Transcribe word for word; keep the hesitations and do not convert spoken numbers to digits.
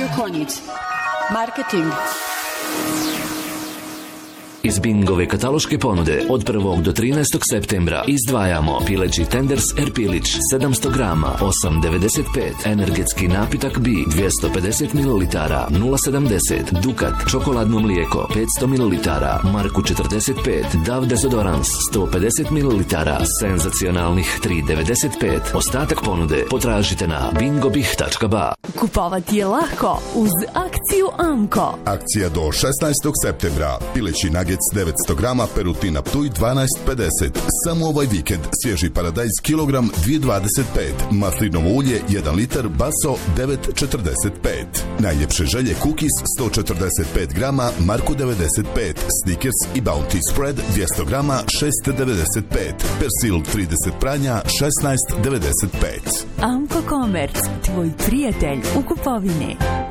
Konjic. Marketing. Iz Bingove kataloške ponude od prvog do trinaestog septembra izdvajamo pileći tenders Erpilić sedamsto grama osam devedeset pet, energetski napitak B dvjesto pedeset mililitara nula sedamdeset, Dukat čokoladno mlijeko petsto mililitara marku četrdeset pet, Dav dezodorans sto pedeset mililitara senzacionalnih tri devedeset pet. Ostatak ponude potražite na bingobih tačka ba. Kupovati je lako uz akciju Amko. Akcija do šesnaestog septembra. Pileći nuggets devetsto grama, Perutina Ptuj dvanaest pedeset. Samo ovaj vikend svježi paradajz kilogram dvije dvadeset pet. Maslinovo ulje jedan litar, Baso devet četrdeset pet. Najljepše želje Cookies sto četrdeset pet grama, Marku devedeset pet. Snickers i Bounty Spread dvjesto grama šest devedeset pet. Persil trideset pranja šesnaest devedeset pet. Amko Commerce, tvoj prijatelj u kupovini.